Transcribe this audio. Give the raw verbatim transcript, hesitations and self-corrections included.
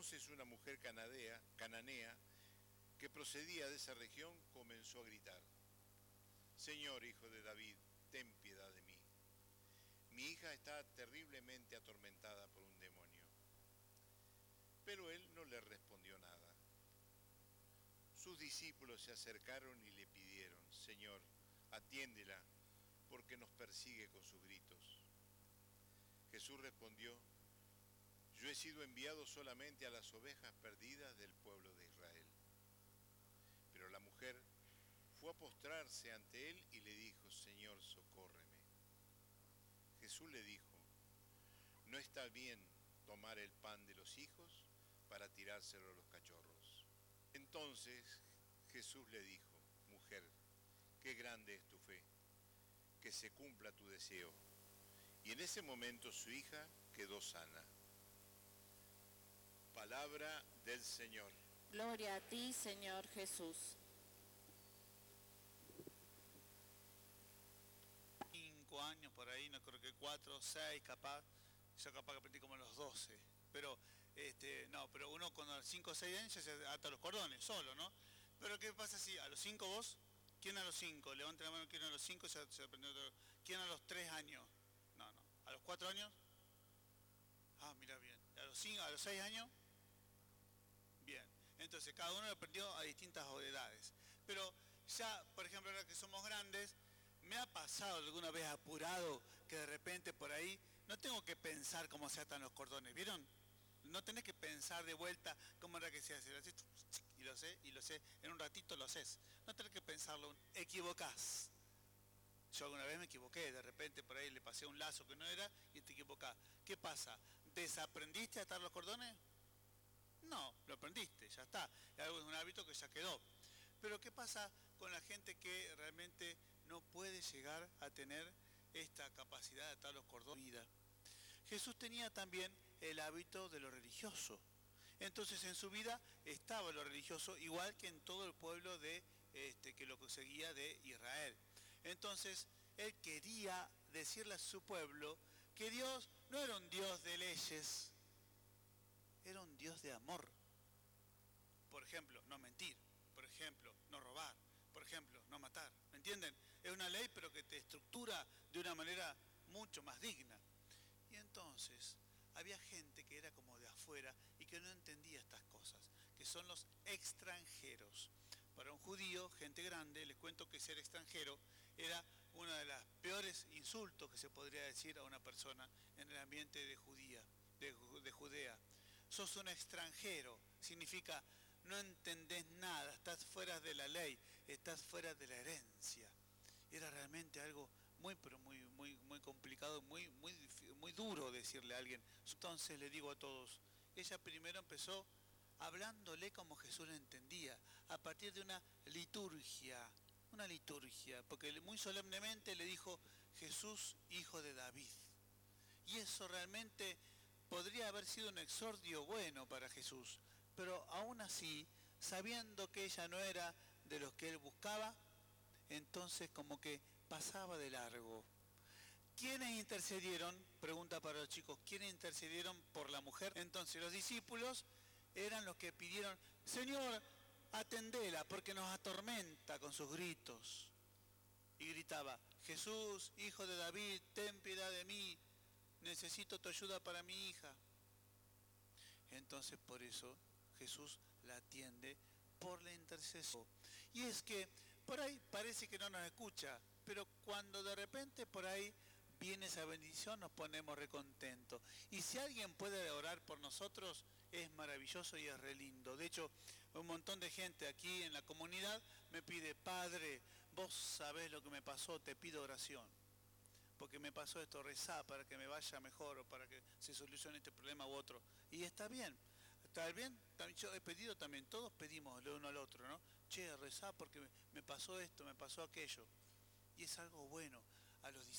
Entonces una mujer canadea, cananea que procedía de esa región comenzó a gritar: Señor, hijo de David, ten piedad de mí. Mi hija está terriblemente atormentada por un demonio. Pero él no le respondió nada. Sus discípulos se acercaron y le pidieron: Señor, atiéndela, porque nos persigue con sus gritos. Jesús respondió: Yo he sido enviado solamente a las ovejas perdidas del pueblo de Israel. Pero la mujer fue a postrarse ante él y le dijo: Señor, socórreme. Jesús le dijo: No está bien tomar el pan de los hijos para tirárselo a los cachorros. Entonces Jesús le dijo: Mujer, qué grande es tu fe, que se cumpla tu deseo. Y en ese momento su hija quedó sana. Palabra del Señor. Gloria a ti, Señor Jesús. Cinco años por ahí, no creo que cuatro, seis capaz. Yo capaz que aprendí como a los doce. Pero, este, no, pero uno con los cinco o seis años ya se ata los cordones, solo, ¿no? Pero ¿qué pasa si a los cinco vos? ¿Quién a los cinco? Levante la mano, ¿quién a los cinco se, se aprendió todo? ¿Quién a los tres años? No, no. ¿A los cuatro años? Ah, mira bien. ¿A los cinco, a los seis años? Bien. Entonces, cada uno lo aprendió a distintas edades. Pero ya, por ejemplo, ahora que somos grandes, me ha pasado alguna vez apurado que de repente por ahí no tengo que pensar cómo se atan los cordones, ¿vieron? No tenés que pensar de vuelta cómo era que se hace. Y lo sé, y lo sé, en un ratito lo haces. No tenés que pensarlo, equivocás. Yo alguna vez me equivoqué, de repente por ahí le pasé un lazo que no era y te equivocás. ¿Qué pasa? ¿Desaprendiste a atar los cordones? No, lo aprendiste, ya está. Es un hábito que ya quedó. Pero ¿qué pasa con la gente que realmente no puede llegar a tener esta capacidad de atar los cordones de vida? Jesús tenía también el hábito de lo religioso. Entonces en su vida estaba lo religioso, igual que en todo el pueblo de, este, que lo seguía de Israel. Entonces él quería decirle a su pueblo que Dios no era un Dios de leyes, era un Dios de amor. Por ejemplo, no mentir. Por ejemplo, no robar. Por ejemplo, no matar. ¿Me entienden? Es una ley pero que te estructura de una manera mucho más digna. Y entonces había gente que era como de afuera y que no entendía estas cosas, que son los extranjeros. Para un judío, gente grande, les cuento que ser extranjero era uno de los peores insultos que se podría decir a una persona en el ambiente de Judía, de, de Judea. Sos un extranjero, significa no entendés nada, estás fuera de la ley, estás fuera de la herencia. Era realmente algo muy, pero muy, muy, muy complicado, muy, muy, muy duro decirle a alguien. Entonces le digo a todos, ella primero empezó hablándole como Jesús le entendía, a partir de una liturgia, una liturgia, porque muy solemnemente le dijo: Jesús, hijo de David. Y eso realmente podría haber sido un exordio bueno para Jesús, pero aún así, sabiendo que ella no era de los que él buscaba, entonces como que pasaba de largo. ¿Quiénes intercedieron? Pregunta para los chicos, ¿quiénes intercedieron por la mujer? Entonces los discípulos eran los que pidieron: Señor, atendela porque nos atormenta con sus gritos. Y gritaba: Jesús, hijo de David, ten piedad de mí, necesito tu ayuda para mi hija. Entonces por eso Jesús la atiende por la intercesión. Y es que por ahí parece que no nos escucha, pero cuando de repente por ahí viene esa bendición nos ponemos recontentos. Y si alguien puede orar por nosotros, es maravilloso y es re lindo. De hecho, un montón de gente aquí en la comunidad me pide: Padre, vos sabés lo que me pasó, te pido oración. Porque me pasó esto, rezá para que me vaya mejor o para que se solucione este problema u otro. Y está bien. Está bien, yo he pedido también, todos pedimos el uno al otro, ¿no? Che, rezá porque me pasó esto, me pasó aquello. Y es algo bueno. A los